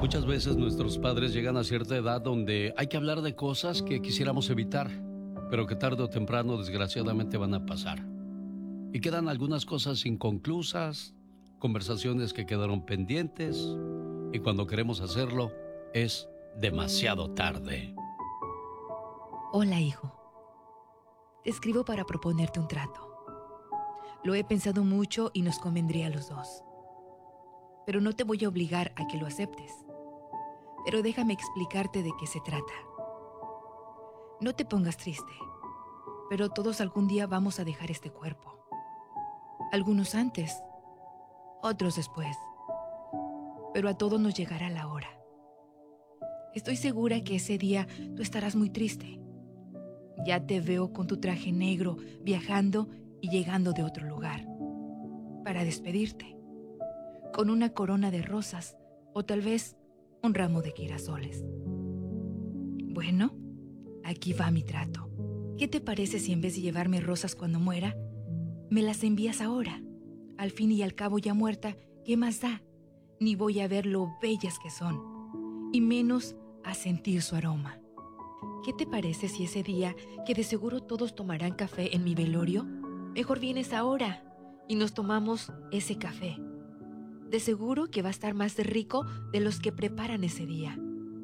Muchas veces nuestros padres llegan a cierta edad donde hay que hablar de cosas que quisiéramos evitar, pero que tarde o temprano desgraciadamente van a pasar. Y quedan algunas cosas inconclusas, conversaciones que quedaron pendientes, y cuando queremos hacerlo es demasiado tarde. Hola, hijo. Te escribo para proponerte un trato. Lo he pensado mucho y nos convendría a los dos. Pero no te voy a obligar a que lo aceptes. Pero déjame explicarte de qué se trata. No te pongas triste, pero todos algún día vamos a dejar este cuerpo. Algunos antes, otros después. Pero a todos nos llegará la hora. Estoy segura que ese día tú estarás muy triste. Ya te veo con tu traje negro, viajando y llegando de otro lugar, para despedirte, con una corona de rosas o tal vez un ramo de girasoles. Bueno, aquí va mi trato. ¿Qué te parece si en vez de llevarme rosas cuando muera, me las envías ahora? Al fin y al cabo ya muerta, ¿qué más da? Ni voy a ver lo bellas que son, y menos a sentir su aroma. ¿Qué te parece si ese día, que de seguro todos tomarán café en mi velorio, mejor vienes ahora y nos tomamos ese café? De seguro que va a estar más rico de los que preparan ese día.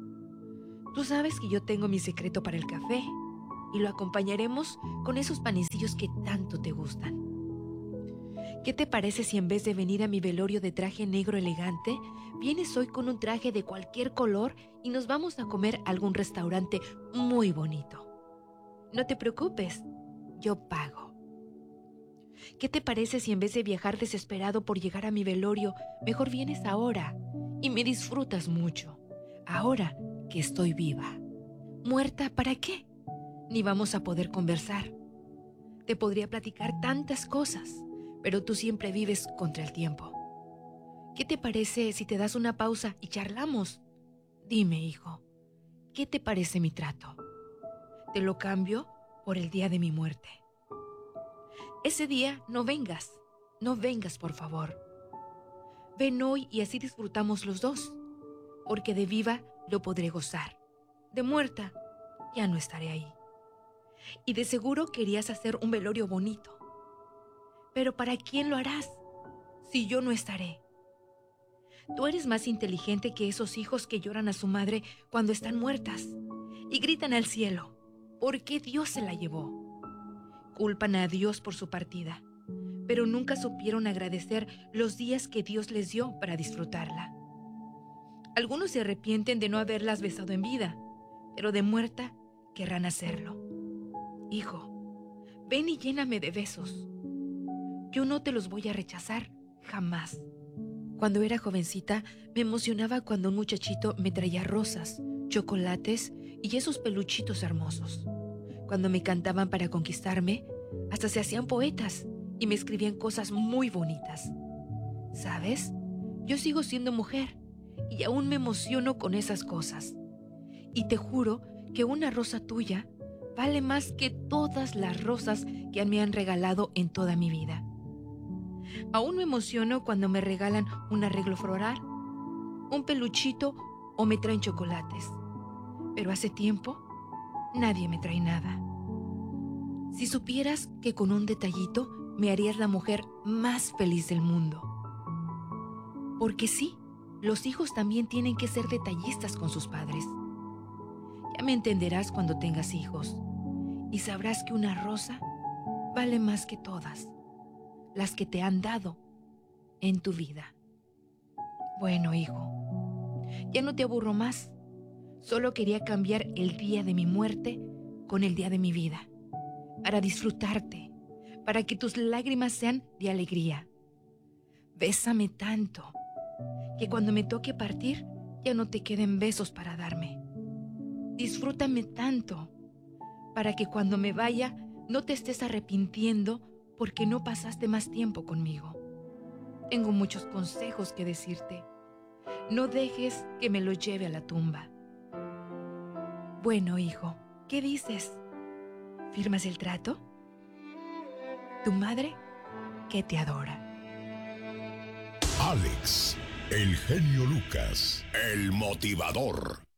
Tú sabes que yo tengo mi secreto para el café y lo acompañaremos con esos panecillos que tanto te gustan. ¿Qué te parece si en vez de venir a mi velorio de traje negro elegante, vienes hoy con un traje de cualquier color y nos vamos a comer a algún restaurante muy bonito? No te preocupes, yo pago. ¿Qué te parece si en vez de viajar desesperado por llegar a mi velorio, mejor vienes ahora y me disfrutas mucho? Ahora que estoy viva. ¿Muerta para qué? Ni vamos a poder conversar. Te podría platicar tantas cosas, pero tú siempre vives contra el tiempo. ¿Qué te parece si te das una pausa y charlamos? Dime, hijo, ¿qué te parece mi trato? Te lo cambio por el día de mi muerte. Ese día no vengas por favor. Ven hoy y así disfrutamos los dos, porque de viva lo podré gozar. De muerta ya no estaré ahí. Y de seguro querías hacer un velorio bonito. Pero ¿para quién lo harás si yo no estaré? Tú eres más inteligente que esos hijos que lloran a su madre cuando están muertas y gritan al cielo, ¿por qué Dios se la llevó? Culpan a Dios por su partida, pero nunca supieron agradecer los días que Dios les dio para disfrutarla. Algunos se arrepienten de no haberlas besado en vida, pero de muerta querrán hacerlo. Hijo, ven y lléname de besos. Yo no te los voy a rechazar jamás. Cuando era jovencita, me emocionaba cuando un muchachito me traía rosas, chocolates y esos peluchitos hermosos. Cuando me cantaban para conquistarme, hasta se hacían poetas y me escribían cosas muy bonitas. ¿Sabes? Yo sigo siendo mujer y aún me emociono con esas cosas. Y te juro que una rosa tuya vale más que todas las rosas que me han regalado en toda mi vida. Aún me emociono cuando me regalan un arreglo floral, un peluchito o me traen chocolates. Pero hace tiempo, nadie me trae nada. Si supieras que con un detallito me harías la mujer más feliz del mundo. Porque sí, los hijos también tienen que ser detallistas con sus padres. Ya me entenderás cuando tengas hijos y sabrás que una rosa vale más que todas las que te han dado en tu vida. Bueno, hijo, ya no te aburro más. Solo quería cambiar el día de mi muerte con el día de mi vida, para disfrutarte, para que tus lágrimas sean de alegría. Bésame tanto, que cuando me toque partir, ya no te queden besos para darme. Disfrútame tanto, para que cuando me vaya, no te estés arrepintiendo porque no pasaste más tiempo conmigo. Tengo muchos consejos que decirte. No dejes que me los lleve a la tumba. Bueno, hijo, ¿qué dices? ¿Firmas el trato? Tu madre, que te adora. Alex, El genio Lucas, el motivador.